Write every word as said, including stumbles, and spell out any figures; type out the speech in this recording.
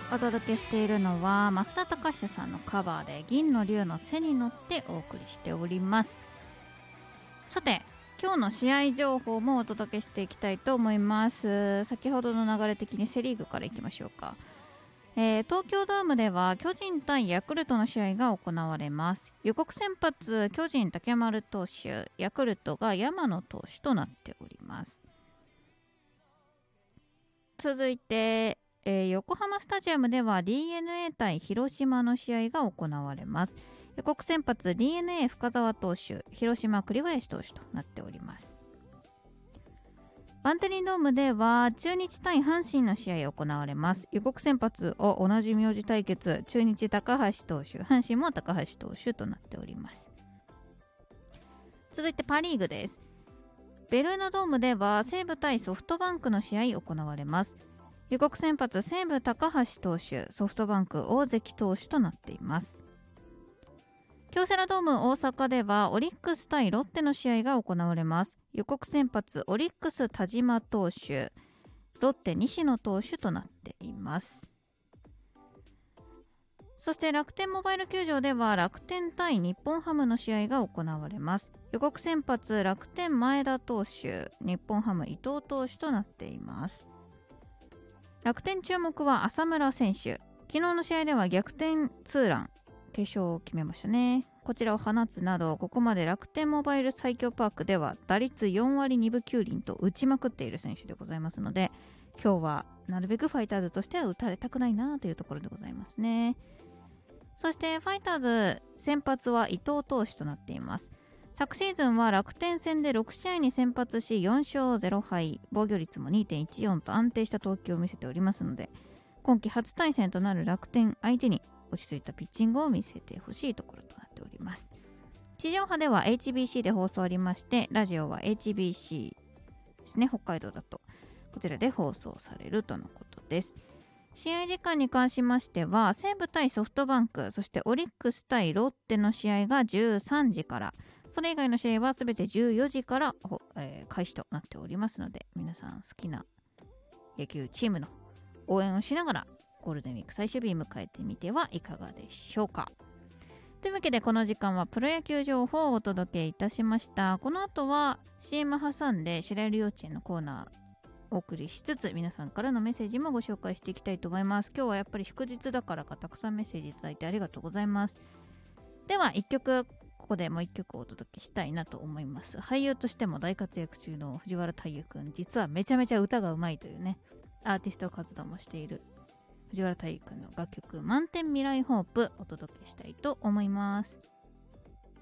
お届けしているのは増田貴久さんのカバーで銀の竜の背に乗ってお送りしております。さて今日の試合情報もお届けしていきたいと思います。先ほどの流れ的にセリーグからいきましょうか。えー、東京ドームでは巨人対ヤクルトの試合が行われます。予告先発巨人竹丸投手、ヤクルトが山野投手となっております。続いてえー、横浜スタジアムでは ディーエヌエー 対広島の試合が行われます。予告先発 ディーエヌエー 深沢投手、広島栗林投手となっております。バンテリンドームでは中日対阪神の試合が行われます。予告先発を同じ名字対決、中日高橋投手、阪神も高橋投手となっております。続いてパリーグです。ベルーナドームでは西武対ソフトバンクの試合が行われます。予告先発西武高橋投手、ソフトバンク大関投手となっています。京セラドーム大阪ではオリックス対ロッテの試合が行われます。予告先発オリックス田島投手、ロッテ西野投手となっています。そして楽天モバイル球場では楽天対日本ハムの試合が行われます。予告先発楽天前田投手、日本ハム伊藤投手となっています。楽天注目は浅村選手。昨日の試合では逆転ツーラン、決勝を決めましたね。こちらを放つなど、ここまで楽天モバイル最強パークでは打率よんわりにぶきゅうりんと打ちまくっている選手でございますので、今日はなるべくファイターズとしては打たれたくないなというところでございますね。そしてファイターズ先発は伊藤投手となっています。昨シーズンは楽天戦でろくしあいに先発しよんしょうゼロはい、防御率も にてんいちよん と安定した投球を見せておりますので、今季初対戦となる楽天相手に落ち着いたピッチングを見せてほしいところとなっております。地上波では エイチビーシー で放送ありまして、ラジオは エイチビーシー ですね、北海道だとこちらで放送されるとのことです。試合時間に関しましては西武対ソフトバンク、そしてオリックス対ロッテの試合がじゅうさんじから、それ以外の試合はすべてじゅうよじから、えー、開始となっておりますので、皆さん好きな野球チームの応援をしながらゴールデンウィーク最終日に迎えてみてはいかがでしょうか。というわけでこの時間はプロ野球情報をお届けいたしました。この後は シーエム 挟んで白百合幼稚園のコーナーお送りしつつ、皆さんからのメッセージもご紹介していきたいと思います。今日はやっぱり祝日だからかたくさんメッセージいただいてありがとうございます。ではいっきょく、ここでもういっきょくお届けしたいなと思います。俳優としても大活躍中の藤原太勇くん、実はめちゃめちゃ歌がうまいというね、アーティスト活動もしている藤原太勇くんの楽曲満点未来ホープお届けしたいと思います。